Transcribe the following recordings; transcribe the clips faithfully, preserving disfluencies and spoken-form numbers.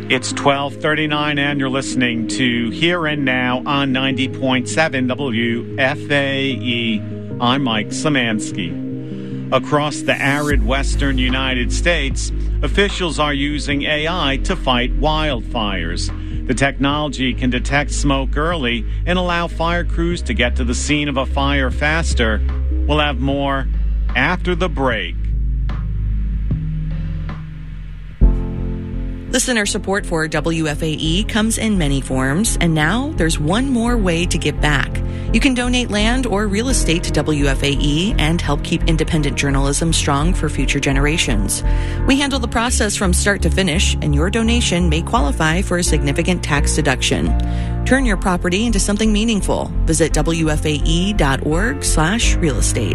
It's twelve thirty-nine and you're listening to Here and Now on ninety point seven W F A E. I'm Mike Szymanski. Across the arid western United States, officials are using A I to fight wildfires. The technology can detect smoke early and allow fire crews to get to the scene of a fire faster. We'll have more after the break. Listener support for W F A E comes in many forms, and now there's one more way to give back. You can donate land or real estate to W F A E and help keep independent journalism strong for future generations. We handle the process from start to finish, and your donation may qualify for a significant tax deduction. Turn your property into something meaningful. Visit W F A E dot org slash real estate.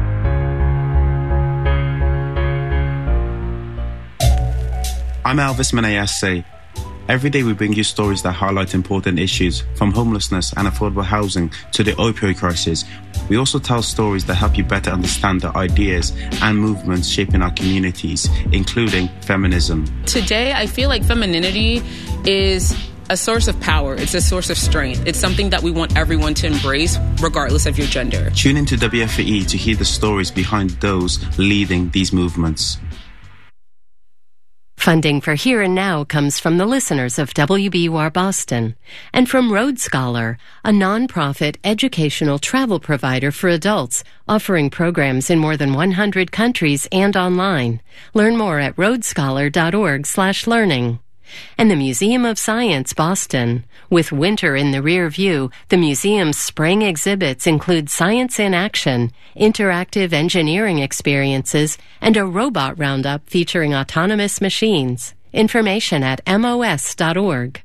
I'm Elvis Menayese. Every day we bring you stories that highlight important issues, from homelessness and affordable housing to the opioid crisis. We also tell stories that help you better understand the ideas and movements shaping our communities, including feminism. Today, I feel like femininity is a source of power. It's a source of strength. It's something that we want everyone to embrace, regardless of your gender. Tune into W F A E to hear the stories behind those leading these movements. Funding for Here and Now comes from the listeners of W B U R Boston and from Road Scholar, a nonprofit educational travel provider for adults offering programs in more than one hundred countries and online. Learn more at road scholar dot org slash learning. And the Museum of Science, Boston. With winter in the rear view, the museum's spring exhibits include science in action, interactive engineering experiences, and a robot roundup featuring autonomous machines. Information at M O S dot org.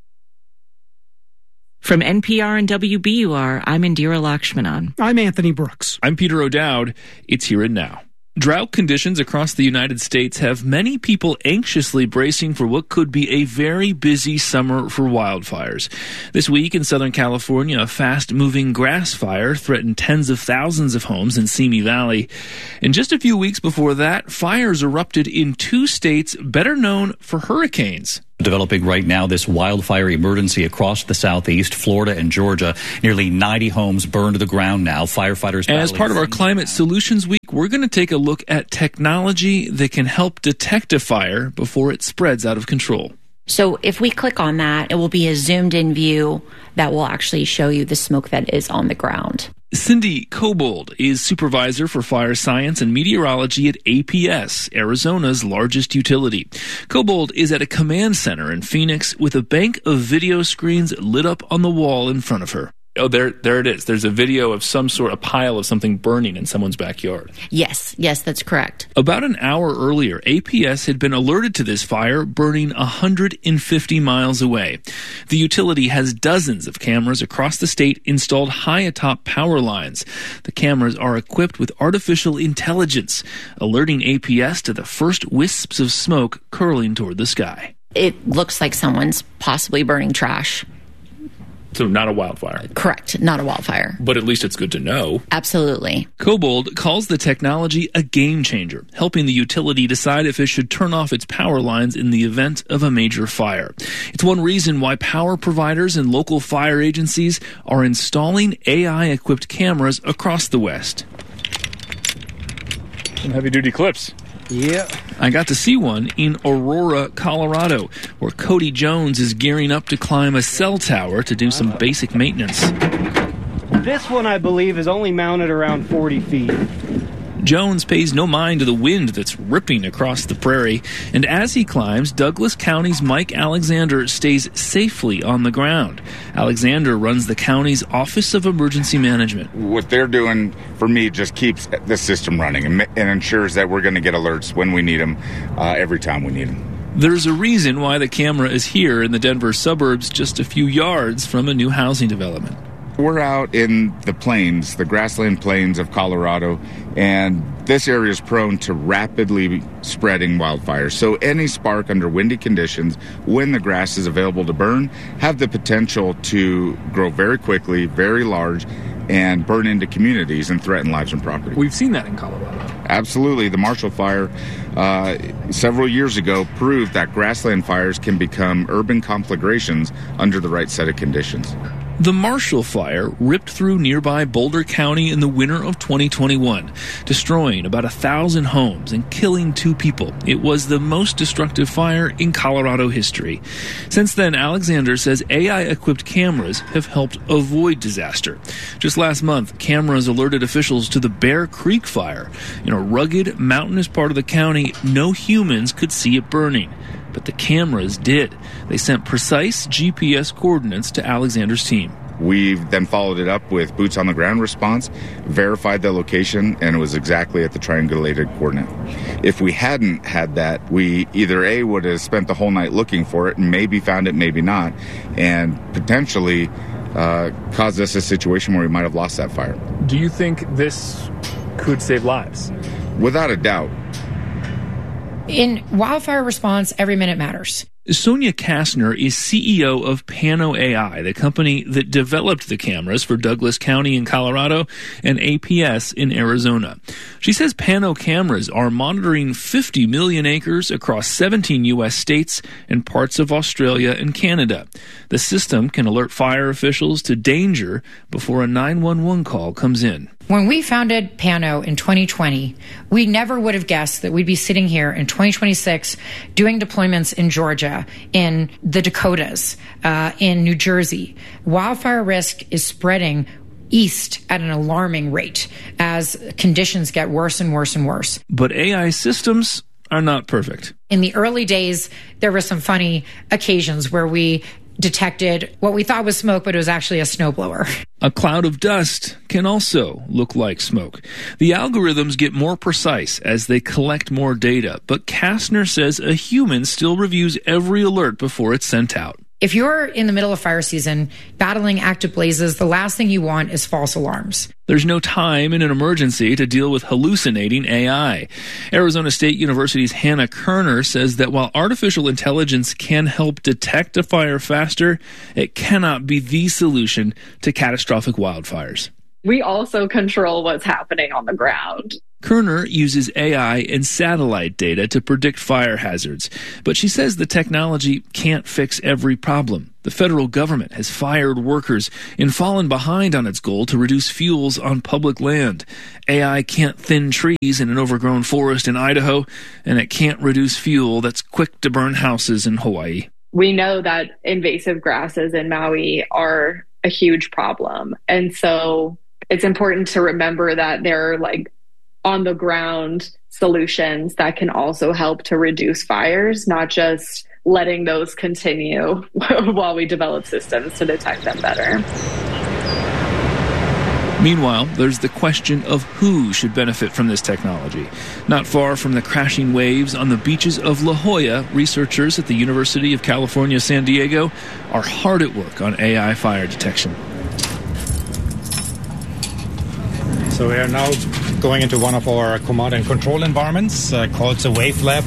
From N P R and W B U R, I'm Indira Lakshmanan. I'm Anthony Brooks. I'm Peter O'Dowd. It's Here and Now. Drought conditions across the United States have many people anxiously bracing for what could be a very busy summer for wildfires. This week in Southern California, a fast-moving grass fire threatened tens of thousands of homes in Simi Valley. And just a few weeks before that, fires erupted in two states better known for hurricanes. Developing right now this wildfire emergency across the southeast, Florida and Georgia. Nearly ninety homes burned to the ground now. Firefighters... As part of our Climate Solutions Week, we're going to take a look at technology that can help detect a fire before it spreads out of control. So if we click on that, it will be a zoomed-in view that will actually show you the smoke that is on the ground. Cindy Cobold is supervisor for fire science and meteorology at A P S, Arizona's largest utility. Cobold is at a command center in Phoenix with a bank of video screens lit up on the wall in front of her. Oh, there there it is. There's a video of some sort, a pile of something burning in someone's backyard. Yes, yes, that's correct. About an hour earlier, A P S had been alerted to this fire burning one hundred fifty miles away. The utility has dozens of cameras across the state installed high atop power lines. The cameras are equipped with artificial intelligence, alerting A P S to the first wisps of smoke curling toward the sky. It looks like someone's possibly burning trash. So not a wildfire. Correct, not a wildfire. But at least it's good to know. Absolutely. Cobold calls the technology a game changer, helping the utility decide if it should turn off its power lines in the event of a major fire. It's one reason why power providers and local fire agencies are installing A I-equipped cameras across the West. Some heavy-duty clips. Yeah. I got to see one in Aurora, Colorado, where Cody Jones is gearing up to climb a cell tower to do some basic maintenance. This one, I believe, is only mounted around forty feet. Jones pays no mind to the wind that's ripping across the prairie, and as he climbs, Douglas County's Mike Alexander stays safely on the ground. Alexander runs the county's Office of Emergency Management. What they're doing, for me, just keeps the system running and, and ensures that we're going to get alerts when we need them, uh, every time we need them. There's a reason why the camera is here in the Denver suburbs, just a few yards from a new housing development. We're out in the plains, the grassland plains of Colorado, and this area is prone to rapidly spreading wildfires. So any spark under windy conditions, when the grass is available to burn, have the potential to grow very quickly, very large, and burn into communities and threaten lives and property. We've seen that in Colorado. Absolutely. The Marshall Fire uh, several years ago proved that grassland fires can become urban conflagrations under the right set of conditions. The Marshall Fire ripped through nearby Boulder County in the winter of twenty twenty-one, destroying about a thousand homes and killing two people. It was the most destructive fire in Colorado history. Since then, Alexander says A I-equipped cameras have helped avoid disaster. Just last month, cameras alerted officials to the Bear Creek Fire. In a rugged, mountainous part of the county, no humans could see it burning. But the cameras did. They sent precise G P S coordinates to Alexander's team. We then followed it up with boots on the ground response, verified the location, and it was exactly at the triangulated coordinate. If we hadn't had that, we either A, would have spent the whole night looking for it and maybe found it, maybe not, and potentially uh, caused us a situation where we might have lost that fire. Do you think this could save lives? Without a doubt. In wildfire response, every minute matters. Sonia Kastner is C E O of Pano A I, the company that developed the cameras for Douglas County in Colorado and A P S in Arizona. She says Pano cameras are monitoring fifty million acres across seventeen U S states and parts of Australia and Canada. The system can alert fire officials to danger before a nine one one call comes in. When we founded Pano in twenty twenty, we never would have guessed that we'd be sitting here in twenty twenty-six doing deployments in Georgia, in the Dakotas, uh, in New Jersey. Wildfire risk is spreading east at an alarming rate as conditions get worse and worse and worse. But A I systems are not perfect. In the early days, there were some funny occasions where we detected what we thought was smoke, but it was actually a snowblower. A cloud of dust can also look like smoke. The algorithms get more precise as they collect more data, but Kastner says a human still reviews every alert before it's sent out. If you're in the middle of fire season, battling active blazes, the last thing you want is false alarms. There's no time in an emergency to deal with hallucinating A I. Arizona State University's Hannah Kerner says that while artificial intelligence can help detect a fire faster, it cannot be the solution to catastrophic wildfires. We also control what's happening on the ground. Kerner uses A I and satellite data to predict fire hazards, but she says the technology can't fix every problem. The federal government has fired workers and fallen behind on its goal to reduce fuels on public land. A I can't thin trees in an overgrown forest in Idaho, and it can't reduce fuel that's quick to burn houses in Hawaii. We know that invasive grasses in Maui are a huge problem, and so it's important to remember that there are like on the ground solutions that can also help to reduce fires, not just letting those continue while we develop systems to detect them better. Meanwhile, there's the question of who should benefit from this technology. Not far from the crashing waves on the beaches of La Jolla, researchers at the University of California, San Diego are hard at work on A I fire detection. So we are now going into one of our command and control environments uh, called the Wave Lab.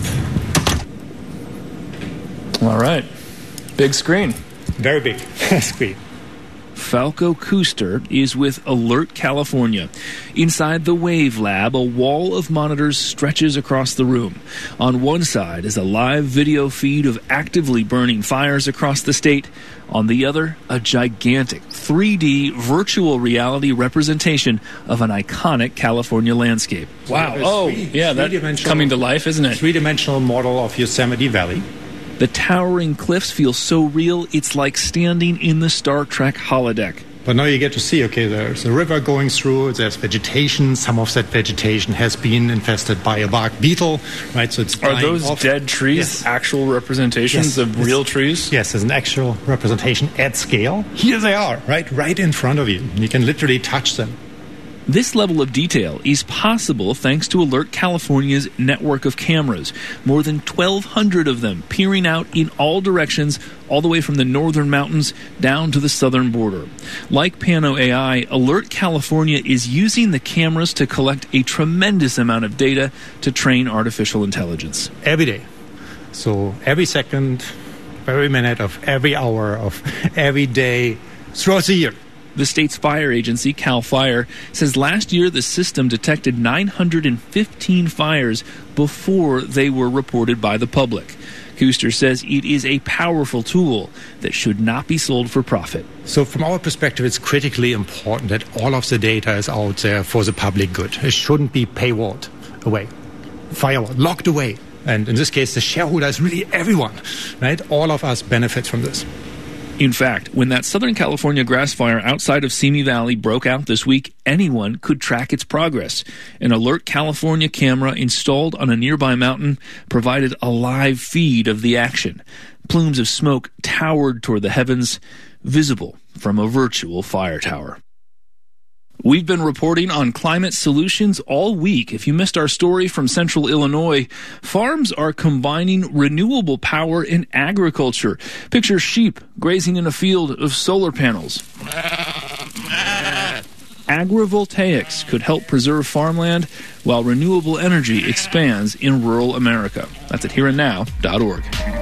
All right. Big screen. Very big screen. Falco Kuster is with Alert California. Inside the Wave Lab, a wall of monitors stretches across the room. On one side is a live video feed of actively burning fires across the state. On the other, a gigantic three D virtual reality representation of an iconic California landscape. Wow. Oh, yeah, that's coming to life, isn't it? Three-dimensional model of Yosemite Valley. The towering cliffs feel so real, it's like standing in the Star Trek holodeck. But now you get to see, okay, there's a river going through, there's vegetation. Some of that vegetation has been infested by a bark beetle, right? So it's Are those off. dead trees Yes. actual representations Yes. of real trees? Yes, there's an actual representation at scale. Here they are, right, right in front of you. You can literally touch them. This level of detail is possible thanks to Alert California's network of cameras, more than twelve hundred of them peering out in all directions, all the way from the northern mountains down to the southern border. Like Pano A I, Alert California is using the cameras to collect a tremendous amount of data to train artificial intelligence. Every day. So every second, every minute of every hour of every day throughout the year. The state's fire agency, CAL FIRE, says last year the system detected nine hundred fifteen fires before they were reported by the public. Kuster says it is a powerful tool that should not be sold for profit. So from our perspective, it's critically important that all of the data is out there for the public good. It shouldn't be paywalled away, firewalled, locked away. And in this case, the shareholder is really everyone, right? All of us benefit from this. In fact, when that Southern California grass fire outside of Simi Valley broke out this week, anyone could track its progress. An Alert California camera installed on a nearby mountain provided a live feed of the action. Plumes of smoke towered toward the heavens, visible from a virtual fire tower. We've been reporting on climate solutions all week. If you missed our story from central Illinois, farms are combining renewable power in agriculture. Picture sheep grazing in a field of solar panels. Agrivoltaics could help preserve farmland while renewable energy expands in rural America. That's at here and now dot org.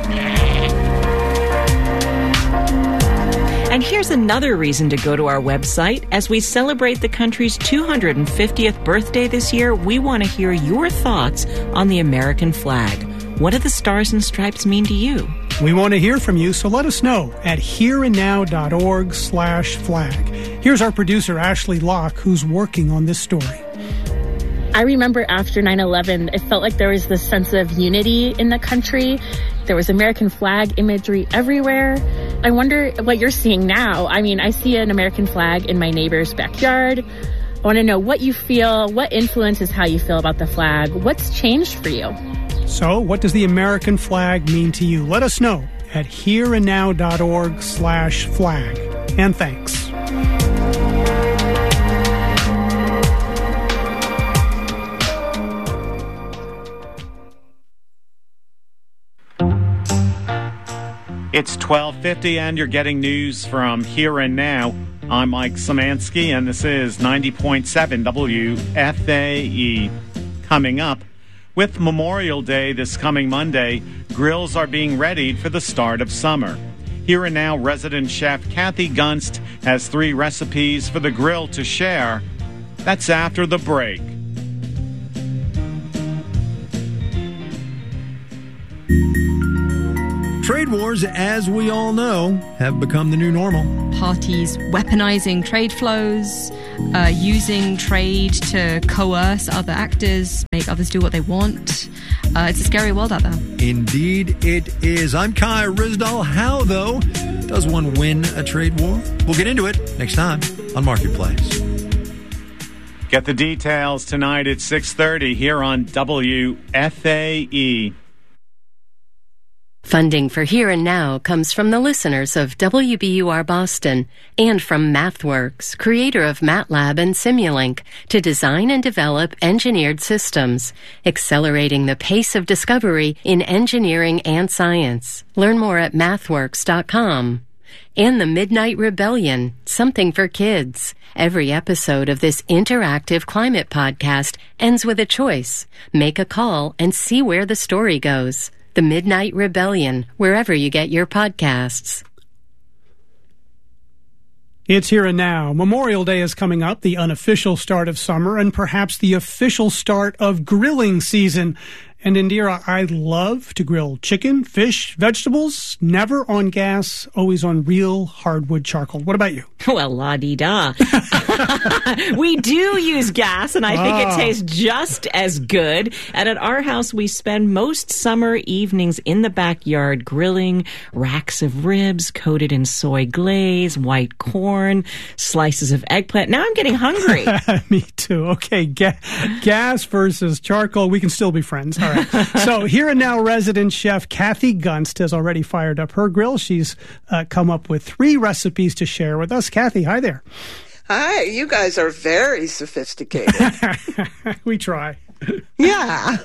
And here's another reason to go to our website. As we celebrate the country's two hundred fiftieth birthday this year, we want to hear your thoughts on the American flag. What do the stars and stripes mean to you? We want to hear from you, so let us know at hereandnow.org slash flag. Here's our producer, Ashley Locke, who's working on this story. I remember after nine eleven, it felt like there was this sense of unity in the country. There was American flag imagery everywhere. I wonder what you're seeing now. I mean, I see an American flag in my neighbor's backyard. I want to know what you feel, what influences how you feel about the flag. What's changed for you? So, what does the American flag mean to you? Let us know at hereandnow.org slash flag. And thanks. It's twelve fifty and you're getting news from Here and Now. I'm Mike Szymanski and this is ninety point seven W F A E. Coming up, with Memorial Day this coming Monday, grills are being readied for the start of summer. Here and Now resident chef Kathy Gunst has three recipes for the grill to share. That's after the break. Trade wars, as we all know, have become the new normal. Parties weaponizing trade flows, uh, using trade to coerce other actors, make others do what they want. Uh, it's a scary world out there. Indeed it is. I'm Kai Rizdal. How, though, does one win a trade war? We'll get into it next time on Marketplace. Get the details tonight at six thirty here on W F A E. Funding for Here and Now comes from the listeners of W B U R Boston and from MathWorks, creator of MATLAB and Simulink, to design and develop engineered systems, accelerating the pace of discovery in engineering and science. Learn more at mathworks dot com. And the Midnight Rebellion, something for kids. Every episode of this interactive climate podcast ends with a choice. Make a call and see where the story goes. The Midnight Rebellion, wherever you get your podcasts. It's Here and Now. Memorial Day is coming up, the unofficial start of summer, and perhaps the official start of grilling season. And Indira, I love to grill chicken, fish, vegetables, never on gas, always on real hardwood charcoal. What about you? Well, la-di-da. We do use gas, and I think Ah. it tastes just as good. And at our house, we spend most summer evenings in the backyard grilling racks of ribs coated in soy glaze, white corn, slices of eggplant. Now I'm getting hungry. Me too. Okay, ga- gas versus charcoal. We can still be friends. All right. So Here and Now resident chef Kathy Gunst has already fired up her grill. She's uh, come up with three recipes to share with us. Kathy, hi there. Hi, you guys are very sophisticated. We try. Yeah.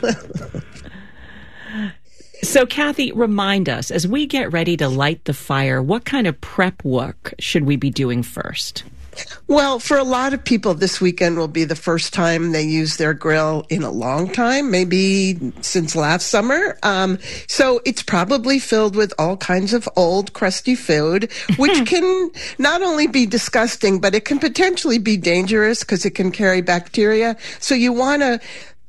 So, Kathy, remind us, as we get ready to light the fire, what kind of prep work should we be doing first? Well, for a lot of people, this weekend will be the first time they use their grill in a long time, maybe since last summer. Um, so it's probably filled with all kinds of old, crusty food, which can not only be disgusting, but it can potentially be dangerous because it can carry bacteria. So you want to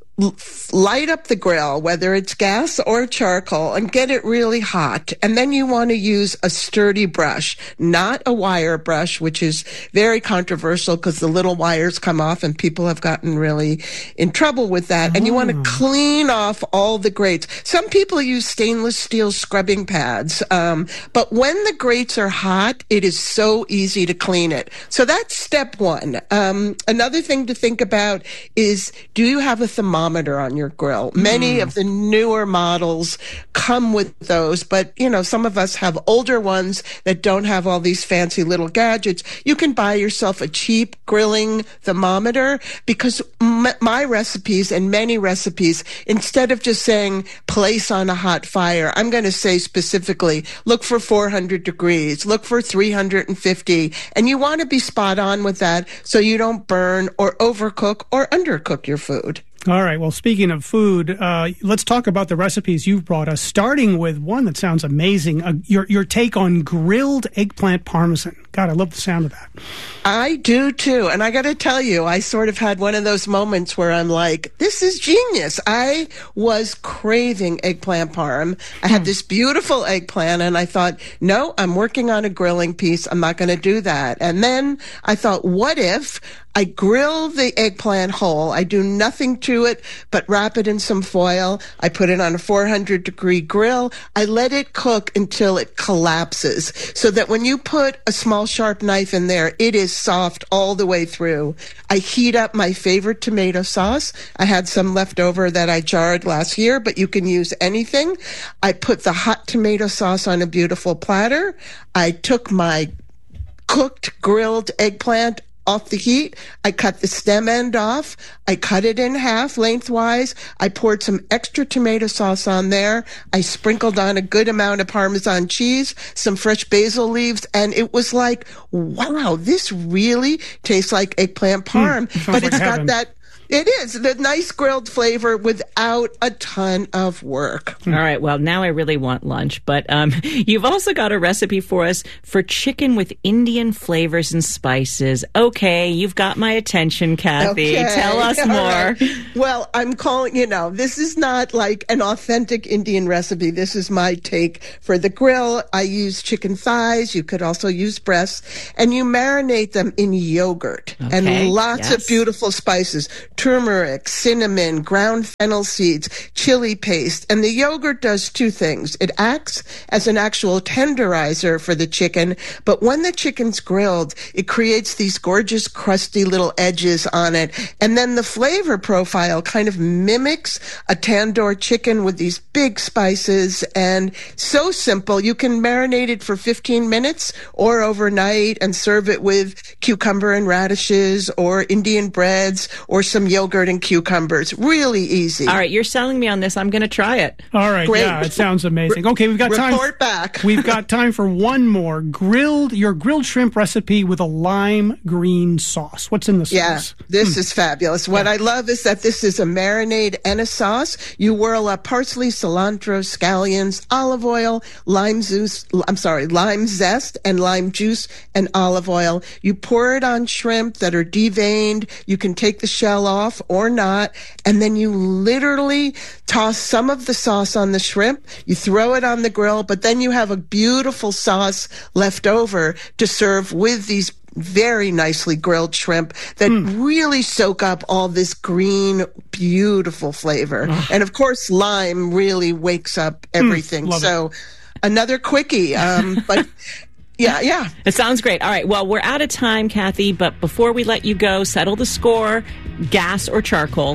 light up the grill, whether it's gas or charcoal, and get it really hot. And then you want to use a sturdy brush, not a wire brush, which is very controversial because the little wires come off and people have gotten really in trouble with that. Oh. And you want to clean off all the grates. Some people use stainless steel scrubbing pads. Um, but when the grates are hot, it is so easy to clean it. So that's step one. Um, another thing to think about is, do you have a thermometer on your grill? Many mm. of the newer models come with those, but you know, some of us have older ones that don't have all these fancy little gadgets. You can buy yourself a cheap grilling thermometer, because m- my recipes and many recipes, instead of just saying place on a hot fire, I'm going to say specifically look for four hundred degrees, look for three hundred fifty, and you want to be spot on with that so you don't burn or overcook or undercook your food. All right. Well, speaking of food, uh, let's talk about the recipes you've brought us, starting with one that sounds amazing, uh, your your take on grilled eggplant parmesan. God, I love the sound of that. I do, too. And I got to tell you, I sort of had one of those moments where I'm like, this is genius. I was craving eggplant parm. I had this beautiful eggplant, and I thought, no, I'm working on a grilling piece. I'm not going to do that. And then I thought, what if I grill the eggplant whole? I do nothing to it but wrap it in some foil. I put it on a four hundred degree grill. I let it cook until it collapses, so that when you put a small sharp knife in there, it is soft all the way through. I heat up my favorite tomato sauce. I had some left over that I jarred last year, but you can use anything. I put the hot tomato sauce on a beautiful platter. I took my cooked grilled eggplant off the heat. I cut the stem end off. I cut it in half lengthwise. I poured some extra tomato sauce on there. I sprinkled on a good amount of Parmesan cheese, some fresh basil leaves, and it was like, wow, this really tastes like eggplant parm. Mm, but it's like got heaven. that It is the nice grilled flavor without a ton of work. All right. Well, now I really want lunch. But um, you've also got a recipe for us for chicken with Indian flavors and spices. Okay, you've got my attention, Kathy. Okay. Tell us All more. Right. Well, I'm calling, you know, this is not like an authentic Indian recipe. This is my take for the grill. I use chicken thighs. You could also use breasts. And you marinate them in yogurt okay. and lots yes. of beautiful spices. Turmeric, cinnamon, ground fennel seeds, chili paste. And the yogurt does two things. It acts as an actual tenderizer for the chicken, but when the chicken's grilled, it creates these gorgeous crusty little edges on it. And then the flavor profile kind of mimics a tandoor chicken with these big spices, and so simple. You can marinate it for fifteen minutes or overnight and serve it with cucumber and radishes or Indian breads or some yogurt and cucumbers. Really easy. All right, you're selling me on this. I'm going to try it. All right, Great. Yeah, it sounds amazing. Okay, we've got time. Report back. We've got time for one more grilled. Your grilled shrimp recipe with a lime green sauce. What's in the sauce? Yeah, this mm. is fabulous. What yeah. I love is that this is a marinade and a sauce. You whirl up parsley, cilantro, scallions, olive oil, lime juice. I'm sorry, lime zest and lime juice and olive oil. You pour it on shrimp that are deveined. You can take the shell off or not, and then you literally toss some of the sauce on the shrimp. You throw it on the grill, but then you have a beautiful sauce left over to serve with these very nicely grilled shrimp that mm. really soak up all this green, beautiful flavor. Ugh. And of course, lime really wakes up everything. Mm, so it. another quickie, um, but Yeah, yeah. It sounds great. All right. Well, we're out of time, Kathy, but before we let you go, settle the score, gas or charcoal?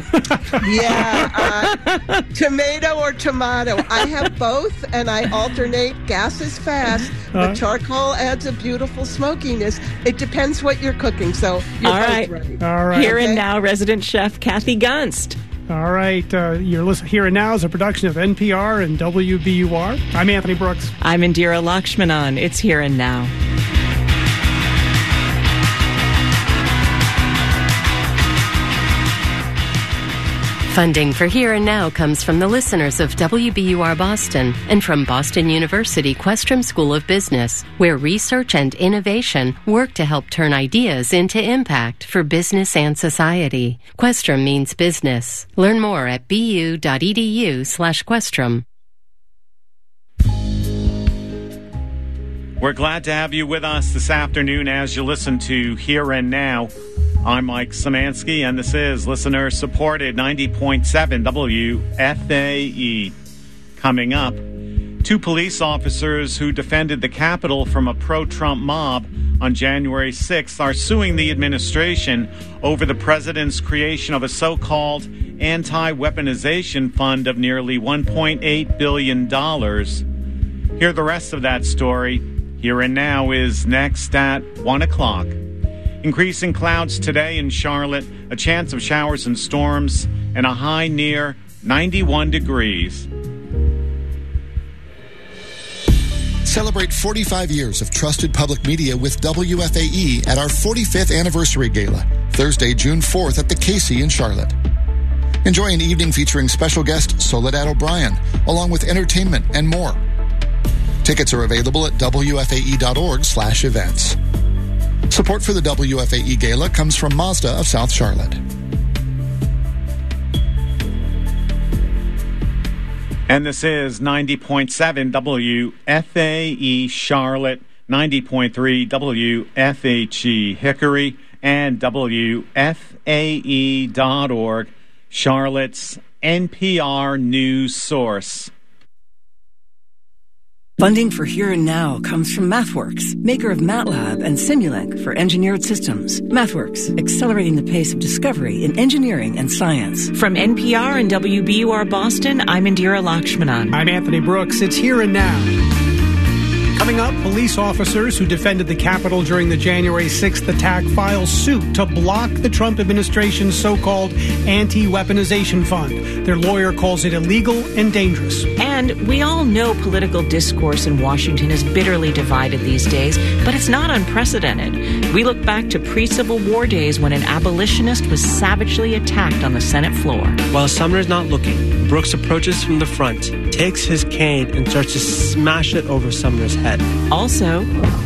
yeah, uh, tomato or tomato. I have both, and I alternate. Gas is fast, but uh, charcoal adds a beautiful smokiness. It depends what you're cooking, so you're all both right. right. All right. Here okay. and now, resident chef Kathy Gunst. All right. Uh, you're listening. Here and Now is a production of N P R and W B U R. I'm Anthony Brooks. I'm Indira Lakshmanan. It's Here and Now. Funding for Here and Now comes from the listeners of W B U R Boston and from Boston University Questrom School of Business, where research and innovation work to help turn ideas into impact for business and society. Questrom means business. Learn more at bu.edu slash Questrom. We're glad to have you with us this afternoon as you listen to Here and Now. I'm Mike Szymanski, and this is listener-supported ninety point seven W F A E. Coming up, two police officers who defended the Capitol from a pro-Trump mob on January sixth are suing the administration over the president's creation of a so-called anti-weaponization fund of nearly one point eight billion dollars. Hear the rest of that story. Here and Now is next at one o'clock. Increasing clouds today in Charlotte, a chance of showers and storms, and a high near ninety-one degrees. Celebrate forty-five years of trusted public media with W F A E at our forty-fifth anniversary gala, Thursday, June fourth at the Casey in Charlotte. Enjoy an evening featuring special guest Soledad O'Brien, along with entertainment and more. Tickets are available at W F A E dot org slash events. Support for the W F A E Gala comes from Mazda of South Charlotte. And this is ninety point seven W F A E Charlotte, ninety point three W F H E Hickory, and W F A E dot org, Charlotte's N P R news source. Funding for Here and Now comes from MathWorks, maker of MATLAB and Simulink for engineered systems. MathWorks, accelerating the pace of discovery in engineering and science. From N P R and W B U R Boston, I'm Indira Lakshmanan. I'm Anthony Brooks. It's Here and Now. Coming up, police officers who defended the Capitol during the January sixth attack file suit to block the Trump administration's so-called anti-weaponization fund. Their lawyer calls it illegal and dangerous. And we all know political discourse in Washington is bitterly divided these days, but it's not unprecedented. We look back to pre-Civil War days when an abolitionist was savagely attacked on the Senate floor. While Sumner's not looking, Brooks approaches from the front, takes his cane, and starts to smash it over Sumner's head. Also,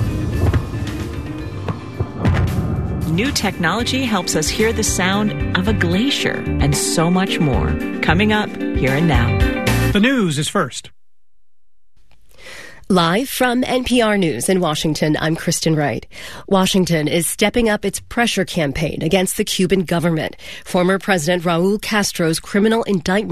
new technology helps us hear the sound of a glacier and so much more. Coming up Here and Now. The news is first. Live from N P R News in Washington, I'm Kristen Wright. Washington is stepping up its pressure campaign against the Cuban government. Former President Raul Castro's criminal indictment